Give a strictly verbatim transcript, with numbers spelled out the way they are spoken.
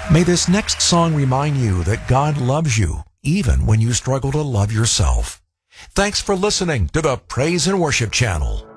May this next song remind you that God loves you, even when you struggle to love yourself. Thanks for listening to the Praise and Worship Channel.